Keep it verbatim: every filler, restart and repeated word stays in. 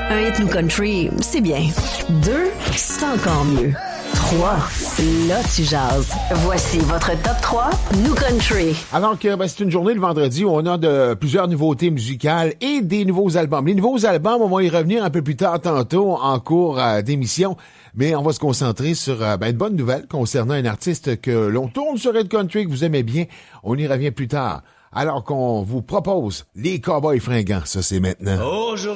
Un hit New Country, c'est bien. Deux, c'est encore mieux. Trois, là tu jases. Voici votre top trois New Country. Alors que ben, c'est une journée le vendredi où on a de plusieurs nouveautés musicales et des nouveaux albums. Les nouveaux albums, on va y revenir un peu plus tard tantôt en cours euh, d'émission. Mais on va se concentrer sur euh, ben, une bonne nouvelle concernant un artiste que l'on tourne sur Red Country, que vous aimez bien. On y revient plus tard. Alors qu'on vous propose les Cowboys fringants. Ça, c'est maintenant. Aujourd'hui.